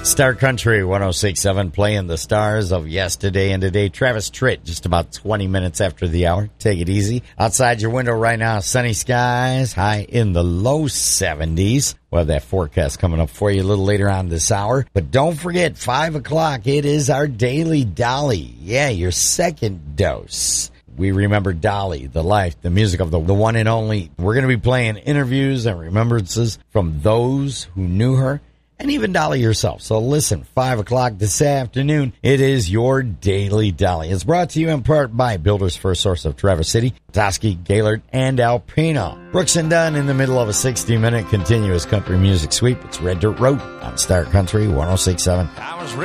Star Country 106.7 playing the stars of yesterday and today. Travis Tritt, just about 20 minutes after the hour. Take it easy. Outside your window right now, sunny skies, high in the low 70s. We'll have that forecast coming up for you a little later on this hour. But don't forget, 5 o'clock, it is our Daily Dolly. Yeah, your second dose. We remember Dolly, the life, the music of the one and only. We're going to be playing interviews and remembrances from those who knew her, and even Dolly herself. So listen, 5 o'clock this afternoon, it is your Daily Dolly. It's brought to you in part by Builder's First Source of Traverse City, Petoskey, Gaylord, and Alpena. Brooks and Dunn in the middle of a 60-minute continuous country music sweep. It's Red Dirt Road on Star Country 106.7.